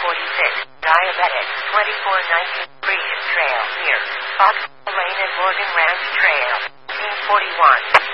46, Diabetic, 2419, Regis Trail, near Fox Lane and Morgan Ranch Trail, Scene 41.